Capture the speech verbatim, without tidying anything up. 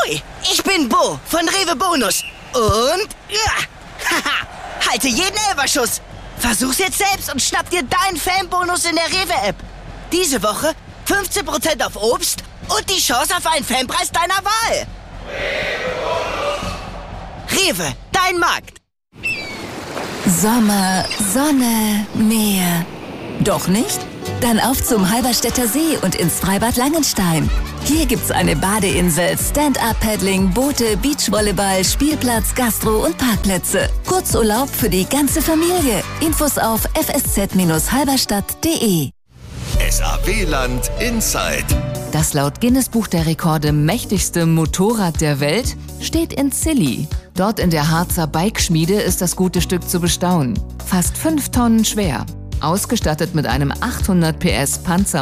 Hui, ich bin Bo von Rewe Bonus. Und, ja, haha, halte jeden Elferschuss. Versuch's jetzt selbst und schnapp dir deinen Fanbonus in der Rewe-App. Diese Woche fünfzehn Prozent auf Obst und die Chance auf einen Fanpreis deiner Wahl. Rewe, dein Markt. Sommer, Sonne, Meer. Doch nicht? Dann auf zum Halberstädter See und ins Freibad Langenstein. Hier gibt's eine Badeinsel, Stand-Up-Paddling, Boote, Beachvolleyball, Spielplatz, Gastro und Parkplätze. Kurzurlaub für die ganze Familie. Infos auf f s z halberstadt punkt de. S A W-Land Inside. Das laut Guinness-Buch der Rekorde mächtigste Motorrad der Welt steht in Zilli. Dort in der Harzer Bikeschmiede ist das gute Stück zu bestaunen. Fast fünf Tonnen schwer. Ausgestattet mit einem achthundert P S Panzer